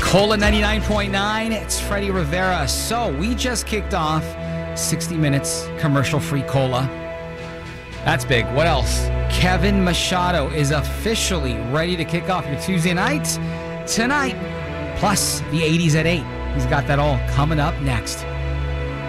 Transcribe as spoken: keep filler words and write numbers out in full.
Cola ninety-nine point nine, it's Freddie Rivera. So we just kicked off sixty minutes commercial-free Cola. That's big. What else? Kevin Machado is officially ready to kick off your Tuesday night tonight. Plus the eighties at eight. He's got that all coming up next.